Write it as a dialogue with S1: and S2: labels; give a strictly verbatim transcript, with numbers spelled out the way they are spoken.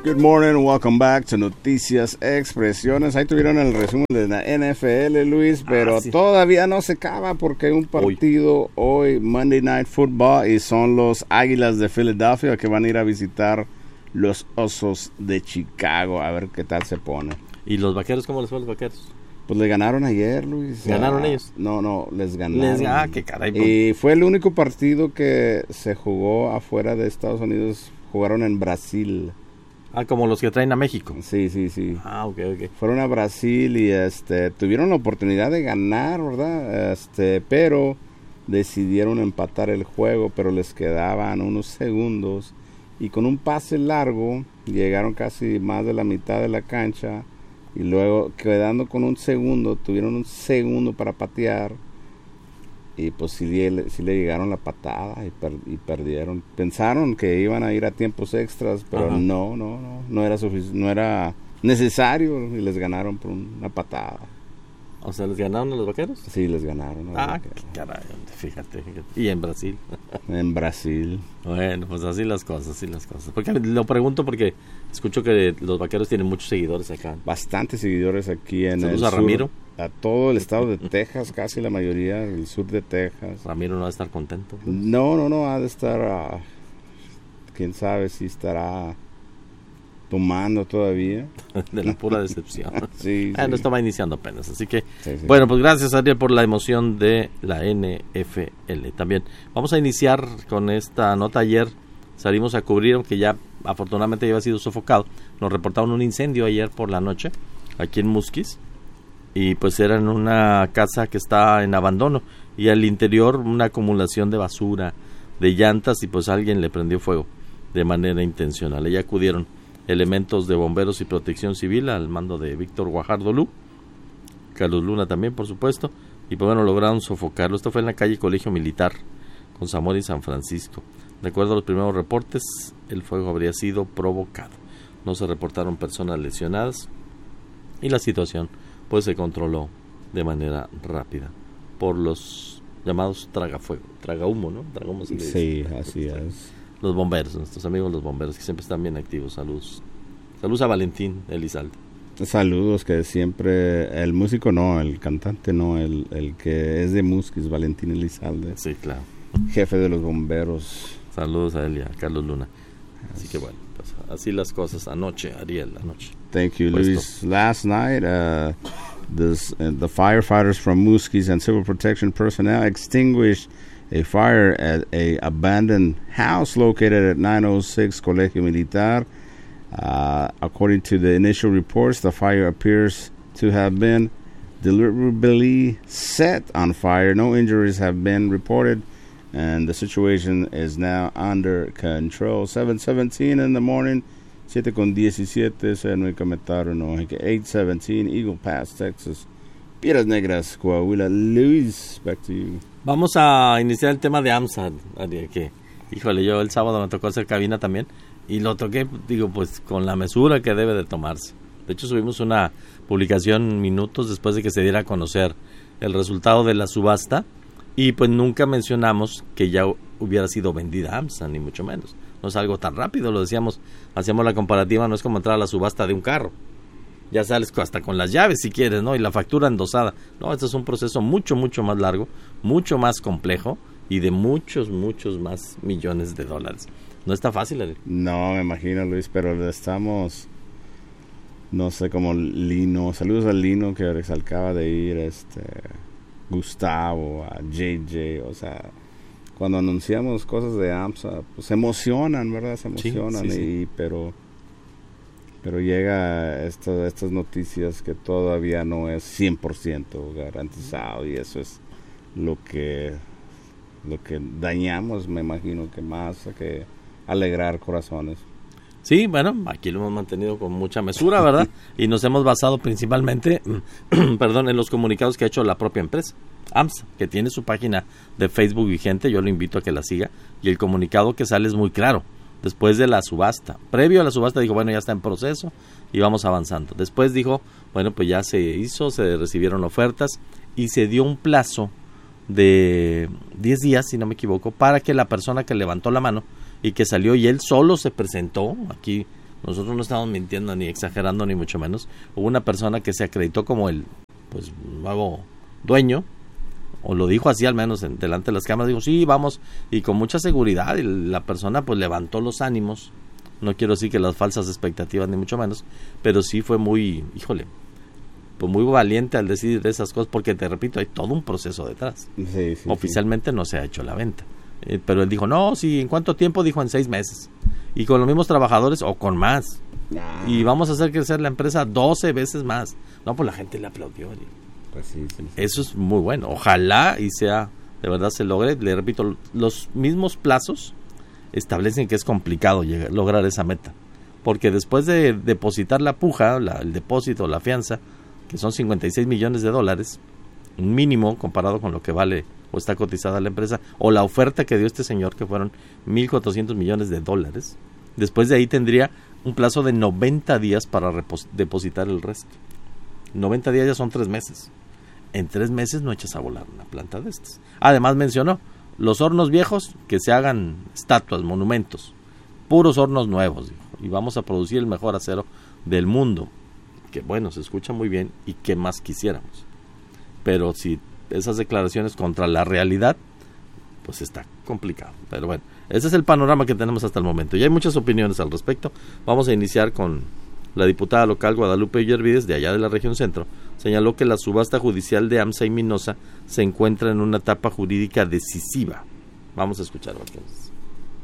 S1: Good morning, welcome back to Noticias Expresiones. Ahí tuvieron el resumen de la N F L, Luis, pero ah, sí. todavía no se acaba porque hay un partido hoy, hoy, Monday Night Football, y son los Águilas de Filadelfia que van a ir a visitar los Osos de Chicago, a ver qué tal se pone.
S2: ¿Y los Vaqueros, cómo les fue a los Vaqueros?
S1: Pues le ganaron ayer, Luis.
S2: ¿Ganaron
S1: ah,
S2: ellos?
S1: No, no, les ganaron.
S2: Les, ah, qué caray.
S1: Y fue el único partido que se jugó afuera de Estados Unidos, jugaron en Brasil.
S2: Ah, como los que traen a México.
S1: Sí, sí, sí.
S2: Ah, ok, ok.
S1: Fueron a Brasil y este tuvieron la oportunidad de ganar, ¿verdad? Este, pero decidieron empatar el juego, pero les quedaban unos segundos y con un pase largo llegaron casi más de la mitad de la cancha y luego quedando con un segundo, tuvieron un segundo para patear y pues sí le, sí le llegaron la patada y, per, y perdieron. Pensaron que iban a ir a tiempos extras, pero Ajá. no, no, no, no era sufic- no era necesario y les ganaron por una patada.
S2: O sea, ¿les ganaron a los Vaqueros?
S1: Sí, les ganaron.
S2: Ah, caray, fíjate, fíjate. Y en Brasil.
S1: En Brasil.
S2: Bueno, pues así las cosas, así las cosas. Porque lo pregunto porque escucho que los Vaqueros tienen muchos seguidores acá.
S1: Bastantes seguidores aquí en
S2: Saludos
S1: el
S2: a
S1: sur.
S2: Ramiro.
S1: A todo el estado de Texas, casi la mayoría, el sur de Texas.
S2: Ramiro no va a estar contento. Pues.
S1: No, no, no, ha de estar, uh, quién sabe si estará tomando todavía.
S2: De la pura decepción.
S1: sí,
S2: ah,
S1: sí.
S2: No estaba iniciando apenas, así que,
S1: sí, sí.
S2: bueno, pues gracias Ariel por la emoción de la N F L. También vamos a iniciar con esta nota. Ayer salimos a cubrir, aunque ya afortunadamente ya había sido sofocado. Nos reportaron un incendio ayer por la noche, aquí en Musquis. Y pues era en una casa que está en abandono y al interior una acumulación de basura, de llantas, y pues alguien le prendió fuego de manera intencional. Allá acudieron elementos de bomberos y protección civil al mando de Víctor Guajardo Lu, Carlos Luna también, por supuesto, y pues bueno, lograron sofocarlo. Esto fue en la calle Colegio Militar con Zamora y San Francisco. De acuerdo a los primeros reportes, el fuego habría sido provocado. No se reportaron personas lesionadas y la situación pues se controló de manera rápida por los llamados tragafuego, tragahumo, ¿no? Tragahumo se le dice.
S1: Sí, así es.
S2: Los bomberos, nuestros amigos los bomberos, que siempre están bien activos. Saludos. Saludos a Valentín Elizalde.
S1: Saludos, que siempre, el músico no, el cantante no, el, el que es de Musquis, Valentín Elizalde.
S2: Sí, claro.
S1: Jefe de los bomberos.
S2: Saludos a él y a Carlos Luna. Así que bueno, pues así las cosas anoche, Ariel, anoche.
S1: Thank you, Luis. Last night, uh, this, uh, the firefighters from Musquis and civil protection personnel extinguished a fire at a abandoned house located at nine oh six Colegio Militar. Uh, according to the initial reports, the fire appears to have been deliberately set on fire. No injuries have been reported, and the situation is now under control. seven seventeen in the morning, siete con diecisiete, se no hay comentario, no, eight seventeen, Eagle Pass, Texas, Piedras Negras, Coahuila. Luis, back to you.
S2: Vamos a iniciar el tema de AMSA, Ariel, que, híjole, yo el sábado me tocó hacer cabina también, y lo toqué, digo, pues con la mesura que debe de tomarse. De hecho, subimos una publicación minutos después de que se diera a conocer el resultado de la subasta, y pues nunca mencionamos que ya hubiera sido vendida AMSA, ni mucho menos. No es algo tan rápido, lo decíamos, hacíamos la comparativa, no es como entrar a la subasta de un carro. Ya sales hasta con las llaves si quieres, ¿no? Y la factura endosada. No, este es un proceso mucho, mucho más largo, mucho más complejo y de muchos, muchos más millones de dólares. No está fácil, Ariel.
S1: No, me imagino, Luis, pero estamos, no sé, como Lino. Saludos a Lino, que acaba de ir, este, Gustavo, a J J, o sea, cuando anunciamos cosas de AMSA, pues se emocionan, ¿verdad? Se emocionan, sí, sí, sí. Y, pero... Pero llega esto, estas noticias que todavía no es cien por ciento garantizado, y eso es lo que lo que dañamos, me imagino, que más que alegrar corazones.
S2: Sí, bueno, aquí lo hemos mantenido con mucha mesura, ¿verdad? Y nos hemos basado principalmente, perdón, en los comunicados que ha hecho la propia empresa, AMSA, que tiene su página de Facebook vigente. Yo lo invito a que la siga, y el comunicado que sale es muy claro. Después de la subasta, previo a la subasta dijo, bueno, ya está en proceso y vamos avanzando. Después dijo, bueno, pues ya se hizo, se recibieron ofertas y se dio un plazo de diez días, si no me equivoco, para que la persona que levantó la mano y que salió y él solo se presentó, aquí nosotros no estamos mintiendo ni exagerando ni mucho menos. Hubo una persona que se acreditó como el pues nuevo dueño, o lo dijo así al menos en, delante de las cámaras, dijo sí, vamos, y con mucha seguridad, y la persona pues levantó los ánimos. No quiero decir que las falsas expectativas ni mucho menos, pero sí fue muy, híjole, pues muy valiente al decir de esas cosas, porque te repito, hay todo un proceso detrás.
S1: Sí, sí,
S2: Oficialmente
S1: sí.
S2: no se ha hecho la venta, eh, pero él dijo, no, sí, ¿en cuánto tiempo? Dijo, en seis meses, y con los mismos trabajadores o con más,
S1: Nah.
S2: y vamos a hacer crecer la empresa doce veces más. No, pues la gente le aplaudió.
S1: Pues sí, sí, sí.
S2: Eso es muy bueno, ojalá y sea, de verdad se logre. Le repito, los mismos plazos establecen que es complicado llegar, lograr esa meta, porque después de depositar la puja, la, el depósito, la fianza, que son cincuenta y seis millones de dólares, un mínimo comparado con lo que vale o está cotizada la empresa, o la oferta que dio este señor, que fueron mil cuatrocientos millones de dólares, después de ahí tendría un plazo de noventa días para repos- depositar el resto. noventa días ya son tres meses. En tres meses no echas a volar una planta de estas. Además mencionó, los hornos viejos, que se hagan estatuas, monumentos, puros hornos nuevos, dijo, y vamos a producir el mejor acero del mundo, que bueno, se escucha muy bien, y qué más quisiéramos. Pero si esas declaraciones contra la realidad, pues está complicado. Pero bueno, ese es el panorama que tenemos hasta el momento, y hay muchas opiniones al respecto. Vamos a iniciar con la diputada local Guadalupe Villarvides, de allá de la región centro. Señaló que la subasta judicial de AMSA y Minosa se encuentra en una etapa jurídica decisiva. Vamos a escuchar, Martínez.